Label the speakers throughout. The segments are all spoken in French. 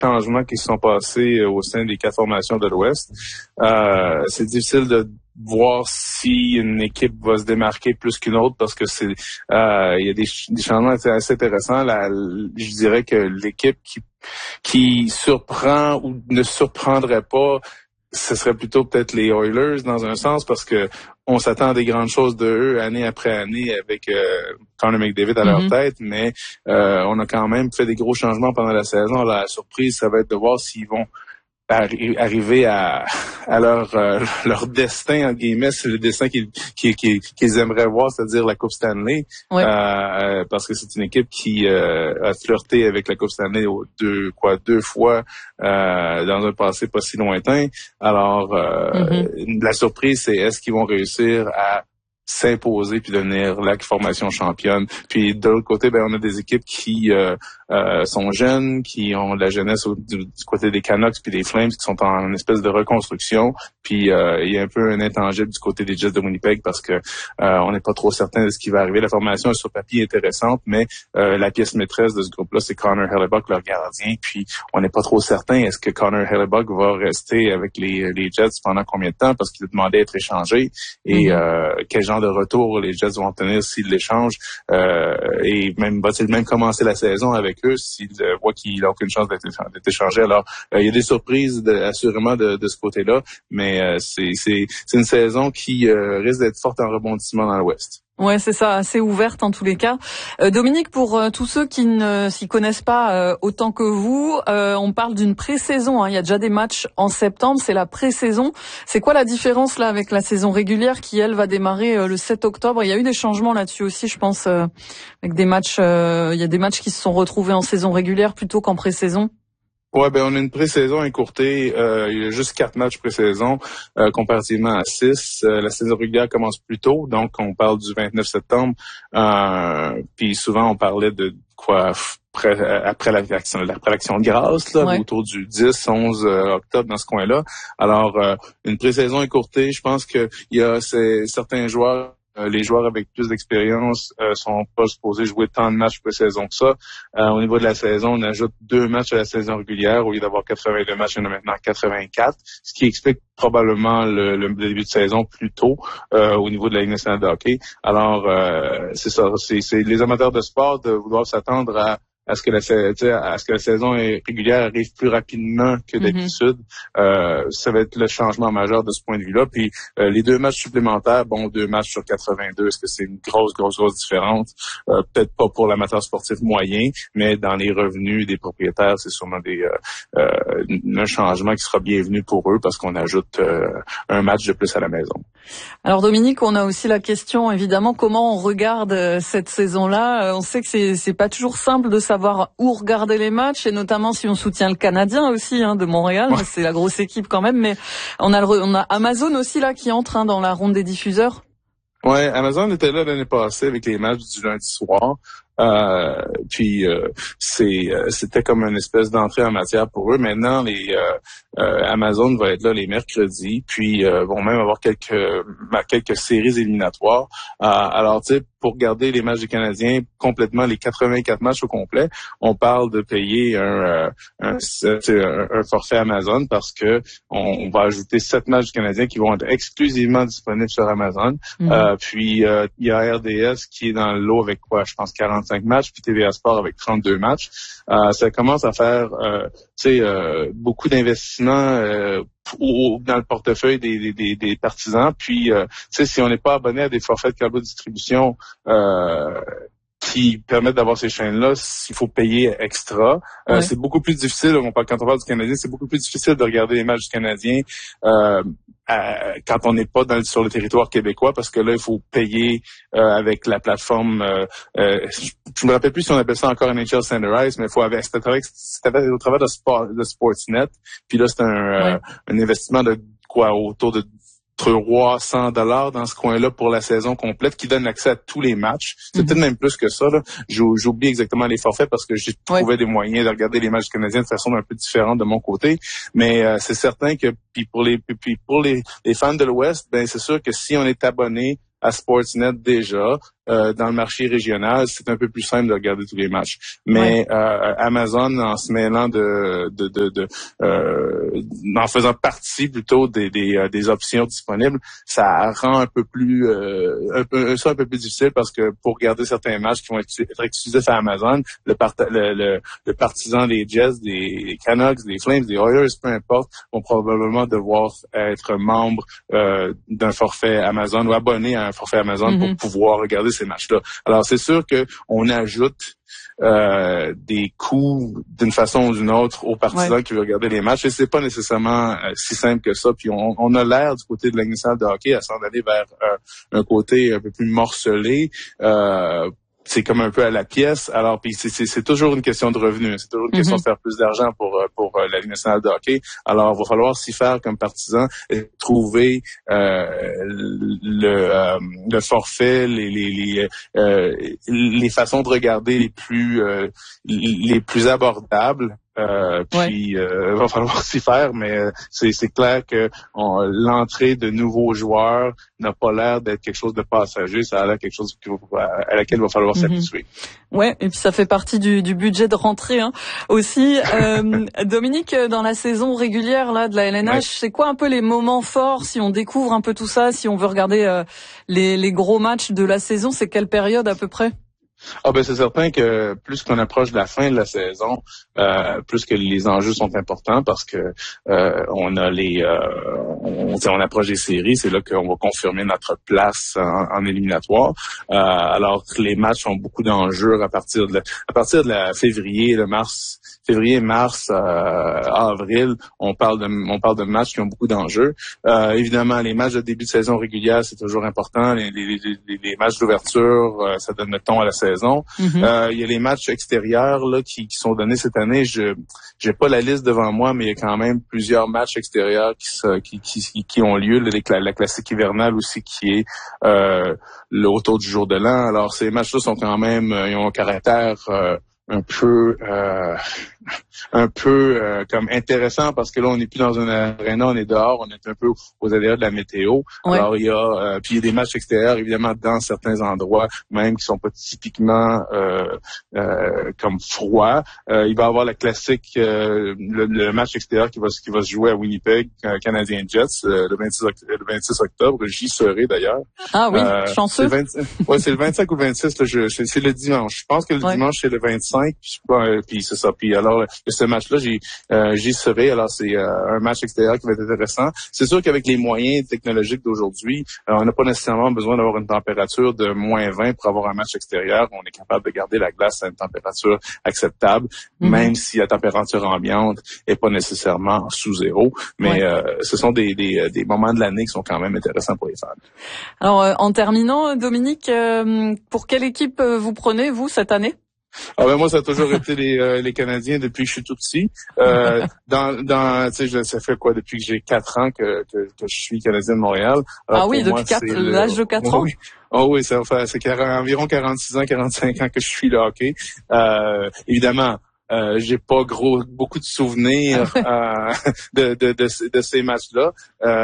Speaker 1: changements qui se sont passés au sein des 4 formations de l'Ouest. C'est difficile de voir si une équipe va se démarquer plus qu'une autre parce que il y a des changements assez intéressants. Je dirais que l'équipe qui surprend ou ne surprendrait pas, ce serait plutôt peut-être les Oilers dans un sens parce que on s'attend à des grandes choses de eux année après année avec Connor McDavid à leur tête, mais on a quand même fait des gros changements pendant la saison. La surprise, ça va être de voir s'ils vont arriver à leur destin, entre guillemets, c'est le destin qu'ils aimeraient voir, c'est-à-dire la Coupe Stanley. Ouais. Parce que c'est une équipe qui a flirté avec la Coupe Stanley deux fois dans un passé pas si lointain. Alors, la surprise, c'est est-ce qu'ils vont réussir à s'imposer puis devenir la formation championne. Puis de l'autre côté, on a des équipes qui sont jeunes, qui ont de la jeunesse du côté des Canucks puis des Flames, qui sont en espèce de reconstruction. Puis il y a un peu un intangible du côté des Jets de Winnipeg parce que on n'est pas trop certain de ce qui va arriver. La formation est sur papier intéressante, mais la pièce maîtresse de ce groupe-là, c'est Connor Hellebuyck, leur gardien. Puis on n'est pas trop certain est-ce que Connor Hellebuyck va rester avec les Jets pendant combien de temps parce qu'il a demandé à être échangé et quel genre de retour les Jets vont obtenir s'ils l'échangent et même va-t-il même commencer la saison avec eux s'il voit qu'il n'a aucune chance d'être échangé. Alors, il y a des surprises assurément de ce côté-là, mais c'est une saison qui risque d'être forte en rebondissement dans l'Ouest.
Speaker 2: Ouais, c'est ça, assez ouverte en tous les cas. Dominique, pour tous ceux qui ne s'y connaissent pas autant que vous, on parle d'une pré-saison. Il y a déjà des matchs en septembre, c'est la pré-saison. C'est quoi la différence là avec la saison régulière qui, elle, va démarrer le 7 octobre? Il y a eu des changements là-dessus aussi, je pense, avec des matchs. Il y a des matchs qui se sont retrouvés en saison régulière plutôt qu'en pré-saison.
Speaker 1: Ouais, on a une pré-saison écourtée. Il y a juste 4 matchs pré-saison comparativement à 6. La saison régulière commence plus tôt, donc on parle du 29 septembre. Puis souvent on parlait de quoi après l'action de grâce, là, autour du 10, 11 octobre dans ce coin-là. Alors une pré-saison écourtée, je pense que il y a certains joueurs. Les joueurs avec plus d'expérience sont pas supposés jouer tant de matchs pré-saison que ça. Au niveau de la saison, on ajoute 2 matchs à la saison régulière. Au lieu d'avoir 82 matchs, il y en a maintenant 84, ce qui explique probablement le début de saison plus tôt au niveau de la Ligue nationale de hockey. Alors, c'est ça. C'est les amateurs de sport doivent s'attendre à ce que la saison régulière arrive plus rapidement que d'habitude. Ça va être le changement majeur de ce point de vue-là. Puis les 2 matchs supplémentaires, 2 matchs sur 82, est-ce que c'est une grosse différence? Peut-être pas pour l'amateur sportif moyen, mais dans les revenus des propriétaires, c'est sûrement un changement qui sera bienvenu pour eux parce qu'on ajoute un match de plus à la maison.
Speaker 2: Alors Dominique, on a aussi la question évidemment comment on regarde cette saison-là. On sait que c'est pas toujours simple de savoir où regarder les matchs et notamment si on soutient le Canadien aussi de Montréal, c'est la grosse équipe quand même, mais on a Amazon aussi là qui entre dans la ronde des diffuseurs.
Speaker 1: Ouais, Amazon était là l'année passée avec les matchs du lundi soir. Puis c'était comme une espèce d'entrée en matière pour eux. Maintenant, Amazon va être là les mercredis, puis vont même avoir quelques séries éliminatoires. Alors, tu sais, pour regarder les matchs des Canadiens complètement, les 84 matchs au complet, on parle de payer un forfait Amazon parce que on va ajouter 7 matchs du Canadien qui vont être exclusivement disponibles sur Amazon. Puis il y a RDS qui est dans le lot avec je pense 45 matchs, puis TVA Sport avec 32 matchs. Ça commence à faire beaucoup d'investissements dans le portefeuille des partisans. Puis si on n'est pas abonné à des forfaits de câble distribution qui permettent d'avoir ces chaînes-là, il faut payer extra. C'est beaucoup plus difficile, quand on parle du Canadien, c'est beaucoup plus difficile de regarder les matchs du Canadien quand on n'est pas sur le territoire québécois, parce que là, il faut payer avec la plateforme. Je me rappelle plus si on appelle ça encore NHL Standardized, mais c'était au travers de Sportsnet. Puis là, c'est un investissement de autour de $300 dans ce coin-là pour la saison complète qui donne accès à tous les matchs. C'est peut-être même plus que ça, là. J'oublie exactement les forfaits parce que j'ai trouvé des moyens de regarder les matchs canadiens de façon un peu différente de mon côté. Mais c'est certain que pour les fans de l'Ouest, c'est sûr que si on est abonné à Sportsnet déjà, dans le marché régional, c'est un peu plus simple de regarder tous les matchs. Mais Amazon, en se mêlant en faisant partie plutôt des options disponibles, ça rend un peu plus difficile parce que pour regarder certains matchs qui vont être exclusifs à Amazon, le partisan des Jets, des Canucks, des Flames, des Oilers, peu importe, vont probablement devoir être membre d'un forfait Amazon ou abonné à un forfait Amazon pour pouvoir regarder ces matchs-là. Alors c'est sûr que on ajoute des coûts d'une façon ou d'une autre aux partisans qui veulent regarder les matchs et c'est pas nécessairement si simple que ça. Puis on a l'air du côté de la Ligue nationale de hockey à s'en aller vers un côté un peu plus morcelé. C'est comme un peu à la pièce. Alors, puis c'est toujours une question de revenus. C'est toujours une question de faire plus d'argent pour la Ligue nationale de hockey. Alors, il va falloir s'y faire comme partisan et trouver le forfait, les façons de regarder les plus abordables. Puis va falloir s'y faire, mais c'est clair que l'entrée de nouveaux joueurs n'a pas l'air d'être quelque chose de passager, ça a l'air quelque chose à laquelle il va falloir s'habituer.
Speaker 2: Ouais, et puis ça fait partie du budget de rentrée aussi. Dominique, dans la saison régulière là de la LNH, c'est quoi un peu les moments forts si on découvre un peu tout ça, si on veut regarder les gros matchs de la saison, c'est quelle période à peu près?
Speaker 1: C'est certain que plus qu'on approche de la fin de la saison, plus que les enjeux sont importants parce que on approche des séries, c'est là qu'on va confirmer notre place en éliminatoire. Alors que les matchs ont beaucoup d'enjeux à partir de la février, mars, avril, on parle de matchs qui ont beaucoup d'enjeux. Évidemment, les matchs de début de saison régulière, c'est toujours important. Les matchs d'ouverture, ça donne le ton à la saison. Il y a les matchs extérieurs là qui sont donnés cette année. J'ai pas la liste devant moi, mais il y a quand même plusieurs matchs extérieurs qui ont lieu. La classique hivernale aussi qui est autour du jour de l'an. Alors ces matchs-là sont quand même, ils ont un caractère un peu comme intéressant parce que là on n'est plus dans un aréna, on est dehors, on est un peu aux aléas de la météo. Alors il y a des matchs extérieurs évidemment dans certains endroits même qui sont pas typiquement comme froids. Il va y avoir la classique le match extérieur qui va se jouer à Winnipeg, Canadiens Jets le 26 octobre. J'y serai d'ailleurs.
Speaker 2: Ah oui, chanceux.
Speaker 1: C'est le 25 ou le 26 là, c'est le dimanche. Je pense que le dimanche c'est le 25 puis c'est ça. Puis alors ce match-là, j'y serai. Alors c'est un match extérieur qui va être intéressant. C'est sûr qu'avec les moyens technologiques d'aujourd'hui, on n'a pas nécessairement besoin d'avoir une température de -20 pour avoir un match extérieur. On est capable de garder la glace à une température acceptable, même si la température ambiante est pas nécessairement sous zéro. Mais ce sont des moments de l'année qui sont quand même intéressants pour les fans.
Speaker 2: Alors en terminant, Dominique, pour quelle équipe vous prenez vous cette année?
Speaker 1: Moi, ça a toujours été les Canadiens depuis que je suis tout petit. Tu sais, ça fait quoi depuis que j'ai 4 ans que je suis Canadien de Montréal. Alors,
Speaker 2: depuis l'âge de 4 ans?
Speaker 1: Oui, c'est environ 46 ans, 45 ans que je suis le hockey. Évidemment, j'ai pas beaucoup de souvenirs de ces matchs-là.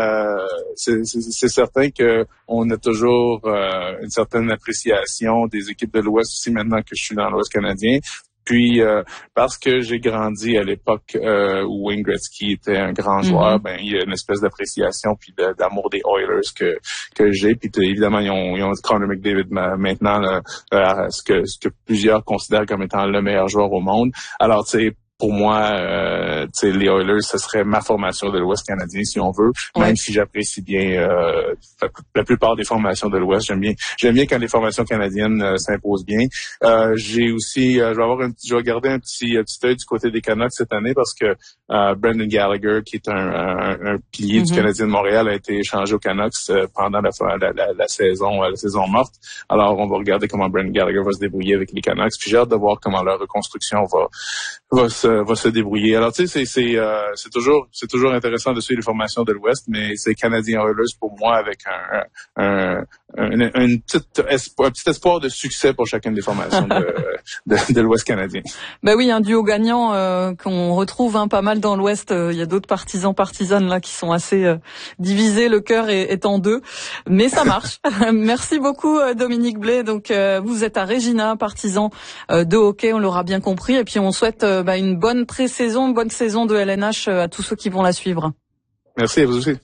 Speaker 1: C'est certain que on a toujours une certaine appréciation des équipes de l'Ouest aussi maintenant que je suis dans l'Ouest canadien. Puis parce que j'ai grandi à l'époque où Wayne Gretzky était un grand joueur, il y a une espèce d'appréciation puis d'amour des Oilers que j'ai. Puis évidemment ils ont Connor McDavid maintenant ce que plusieurs considèrent comme étant le meilleur joueur au monde. Alors tu sais, pour moi, les Oilers, ce serait ma formation de l'Ouest canadien, si on veut. Même si j'apprécie bien la plupart des formations de l'Ouest, j'aime bien quand les formations canadiennes s'imposent bien. J'ai aussi, je vais garder un petit œil du côté des Canucks cette année parce que Brendan Gallagher, qui est un pilier du Canadien de Montréal, a été échangé aux Canucks pendant la saison morte. Alors, on va regarder comment Brendan Gallagher va se débrouiller avec les Canucks. Puis j'ai hâte de voir comment leur reconstruction va se se débrouiller. Alors tu sais, c'est toujours intéressant de suivre les formations de l'Ouest, mais c'est Canadiens Oilers pour moi avec un petit espoir de succès pour chacune des formations de l'Ouest canadien.
Speaker 2: Ben oui, un duo gagnant qu'on retrouve pas mal dans l'Ouest. Il y a d'autres partisanes là qui sont assez divisés. Le cœur est en deux, mais ça marche. Merci beaucoup Dominique Blais. Donc vous êtes à Regina, partisan de hockey, on l'aura bien compris. Et puis on souhaite une bonne pré-saison, une bonne saison de LNH à tous ceux qui vont la suivre.
Speaker 1: Merci à vous aussi.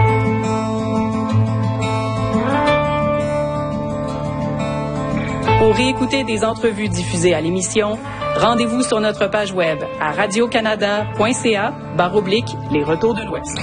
Speaker 3: Pour réécouter des entrevues diffusées à l'émission, rendez-vous sur notre page web à radiocanada.ca/les retours de l'Ouest.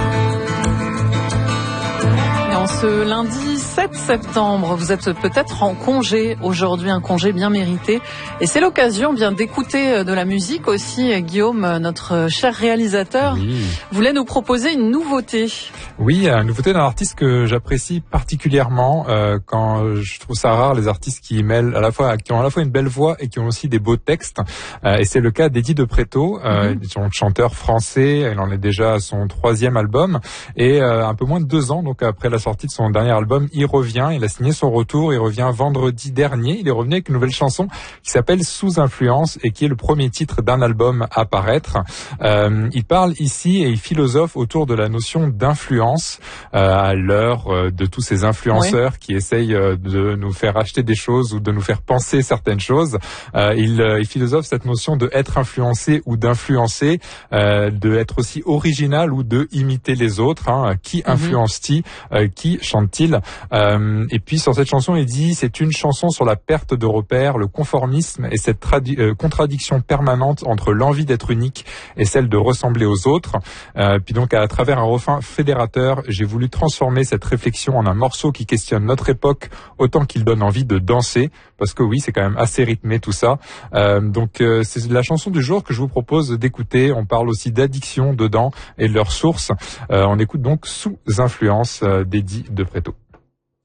Speaker 2: Ce lundi 7 septembre, vous êtes peut-être en congé aujourd'hui, un congé bien mérité. Et c'est l'occasion bien d'écouter de la musique aussi. Guillaume, notre cher réalisateur, voulait nous proposer une nouveauté.
Speaker 4: Oui, une nouveauté d'un artiste que j'apprécie particulièrement quand je trouve ça rare, les artistes qui mêlent qui ont à la fois une belle voix et qui ont aussi des beaux textes. Et c'est le cas d'Eddie de Pretto, chanteur français. Il en est déjà à son 3e album. Et un peu moins de 2 ans, donc après la sortie de son dernier album, il revient, il a signé son retour, il revient vendredi dernier, il est revenu avec une nouvelle chanson qui s'appelle Sous influence et qui est le premier titre d'un album à paraître. Il parle ici et il philosophe autour de la notion d'influence à l'heure de tous ces influenceurs qui essayent de nous faire acheter des choses ou de nous faire penser certaines choses. Il philosophe cette notion de être influencé ou d'influencer, de être aussi original ou de imiter les autres. Qui influence-t-il, qui chante-t-il, et puis sur cette chanson il dit c'est une chanson sur la perte de repères, le conformisme et cette contradiction permanente entre l'envie d'être unique et celle de ressembler aux autres. Puis donc à travers un refrain fédérateur, j'ai voulu transformer cette réflexion en un morceau qui questionne notre époque autant qu'il donne envie de danser, parce que oui, c'est quand même assez rythmé tout ça. Donc c'est la chanson du jour que je vous propose d'écouter. On parle aussi d'addiction dedans et de leurs sources. On écoute donc Sous influence d'Eddie de Pretto.